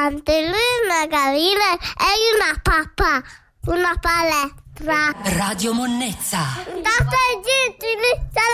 elefante, lui è una gallina e una pappa, una palestra. Radio Monnezza. State zitti,